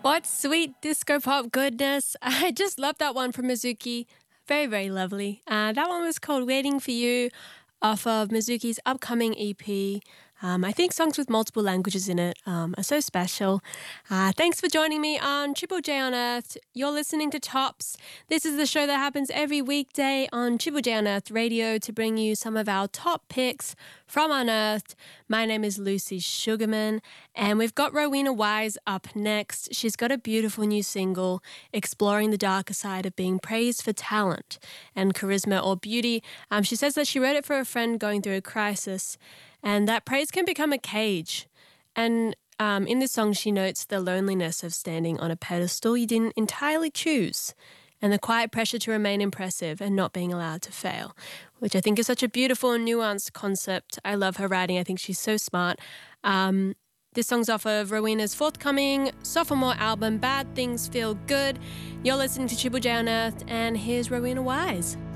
What sweet disco pop goodness. I just love that one from Mizuki. Very, very lovely. That one was called Waiting for You off of Mizuki's upcoming EP. I think songs with multiple languages in it are so special. Thanks for joining me on Triple J on Earth. You're listening to Tops. This is the show that happens every weekday on Triple J on Earth Radio to bring you some of our top picks from Unearthed. My name is Lucy Sugarman, and we've got Rowena Wise up next. She's got a beautiful new single exploring the darker side of being praised for talent and charisma or beauty. She says that she wrote it for a friend going through a crisis, and that praise can become a cage. And in this song, she notes the loneliness of standing on a pedestal you didn't entirely choose, and the quiet pressure to remain impressive and not being allowed to fail, which I think is such a beautiful and nuanced concept. I love her writing. I think she's so smart. This song's off of Rowena's forthcoming sophomore album, Bad Things Feel Good. You're listening to Triple J on Earth, and here's Rowena Wise.